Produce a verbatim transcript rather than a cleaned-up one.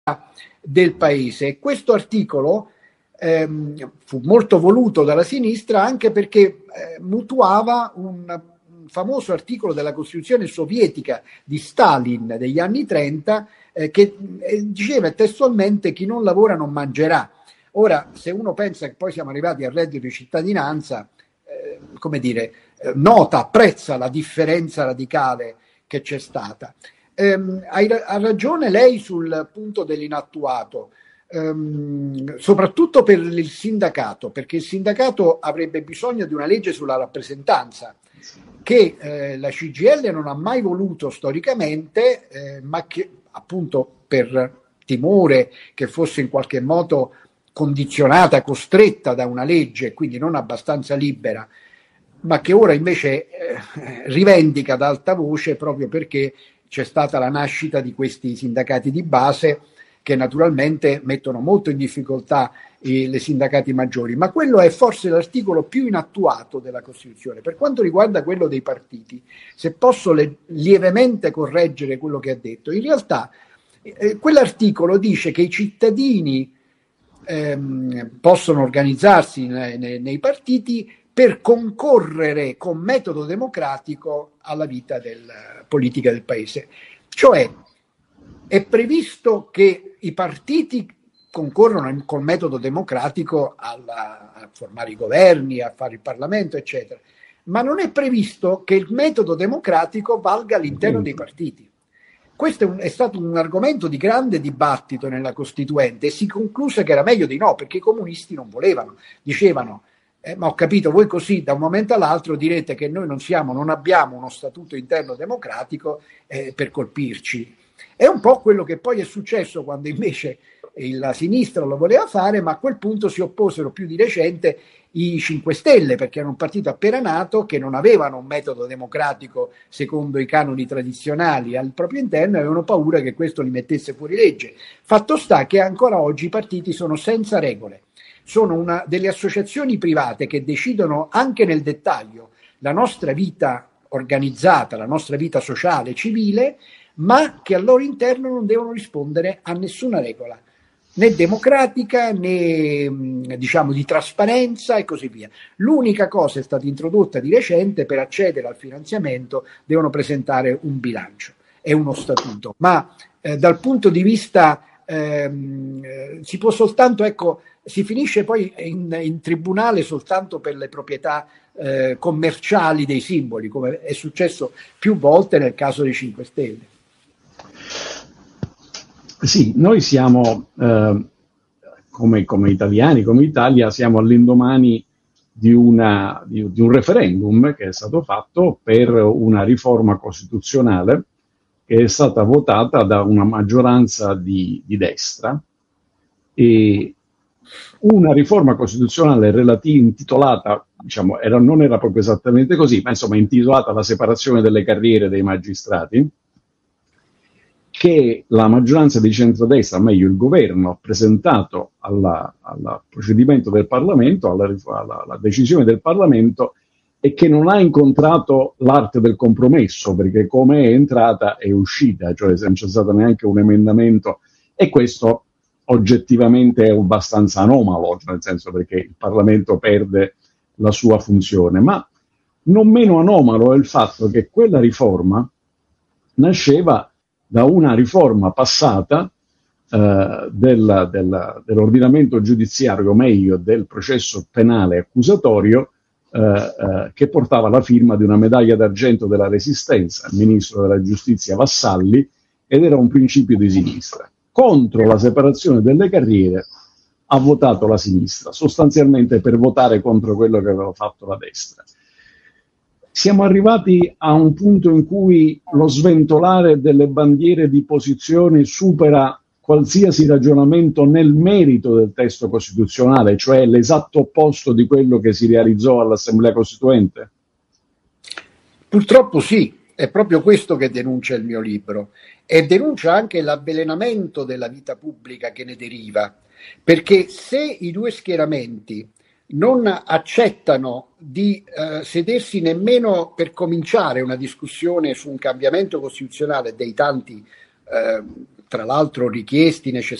del paese. Questo articolo ehm, fu molto voluto dalla sinistra anche perché eh, mutuava un, un famoso articolo della Costituzione sovietica di Stalin degli anni trenta eh, che eh, diceva testualmente: chi non lavora non mangerà. Ora, se uno pensa che poi siamo arrivati al reddito di cittadinanza, eh, come dire, eh, nota, apprezza la differenza radicale che c'è stata. Um, ha ragione lei sul punto dell'inattuato, um, soprattutto per il sindacato, perché il sindacato avrebbe bisogno di una legge sulla rappresentanza che eh, la C G I L non ha mai voluto storicamente, eh, ma che appunto per timore che fosse in qualche modo condizionata, costretta da una legge, quindi non abbastanza libera, ma che ora invece eh, rivendica ad alta voce proprio perché c'è stata la nascita di questi sindacati di base che naturalmente mettono molto in difficoltà i, le sindacati maggiori, ma quello è forse l'articolo più inattuato della Costituzione. Per quanto riguarda quello dei partiti, se posso le, lievemente correggere quello che ha detto, in realtà eh, quell'articolo dice che i cittadini ehm, possono organizzarsi nei, nei, nei partiti per concorrere con metodo democratico alla vita del, politica del paese. Cioè è previsto che i partiti concorrono col metodo democratico alla, a formare i governi, a fare il Parlamento, eccetera, ma non è previsto che il metodo democratico valga all'interno dei partiti. Questo è, un, è stato un argomento di grande dibattito nella Costituente e si concluse che era meglio di no, perché i comunisti non volevano, dicevano Eh, ma ho capito, voi così da un momento all'altro direte che noi non siamo, non abbiamo uno statuto interno democratico eh, per colpirci. È un po' quello che poi è successo quando invece la sinistra lo voleva fare, ma a quel punto si opposero più di recente i cinque Stelle, perché era un partito appena nato che non avevano un metodo democratico secondo i canoni tradizionali al proprio interno e avevano paura che questo li mettesse fuori legge. Fatto sta che ancora oggi i partiti sono senza regole. Sono una delle associazioni private che decidono anche nel dettaglio la nostra vita organizzata, la nostra vita sociale, civile, ma che al loro interno non devono rispondere a nessuna regola, né democratica né diciamo di trasparenza e così via. L'unica cosa è stata introdotta di recente: per accedere al finanziamento devono presentare un bilancio e uno statuto, ma eh, dal punto di vista ehm, si può soltanto, ecco, si finisce poi in, in tribunale soltanto per le proprietà eh, commerciali dei simboli, come è successo più volte nel caso dei cinque Stelle. Sì, noi siamo, eh, come, come italiani, come Italia, siamo all'indomani di, una, di, di un referendum che è stato fatto per una riforma costituzionale che è stata votata da una maggioranza di, di destra, e una riforma costituzionale relativa, intitolata, diciamo, era, non era proprio esattamente così, ma insomma intitolata la separazione delle carriere dei magistrati, che la maggioranza di centrodestra, meglio il governo, ha presentato alla, al procedimento del Parlamento, alla, alla, alla decisione del Parlamento, e che non ha incontrato l'arte del compromesso, perché come è entrata è uscita, cioè non c'è stato neanche un emendamento, e questo oggettivamente è abbastanza anomalo, cioè nel senso, perché il Parlamento perde la sua funzione. Ma non meno anomalo è il fatto che quella riforma nasceva da una riforma passata eh, del, del, dell'ordinamento giudiziario, o meglio del processo penale accusatorio, eh, eh, che portava la firma di una medaglia d'argento della Resistenza, il ministro della giustizia Vassalli, ed era un principio di sinistra. Contro la separazione delle carriere ha votato la sinistra, sostanzialmente per votare contro quello che aveva fatto la destra. Siamo arrivati a un punto in cui lo sventolare delle bandiere di posizione supera qualsiasi ragionamento nel merito del testo costituzionale, cioè l'esatto opposto di quello che si realizzò all'Assemblea Costituente? Purtroppo sì, è proprio questo che denuncia il mio libro, e denuncia anche l'avvelenamento della vita pubblica che ne deriva, perché se i due schieramenti non accettano di eh, sedersi nemmeno per cominciare una discussione su un cambiamento costituzionale dei tanti eh, tra l'altro richiesti necessari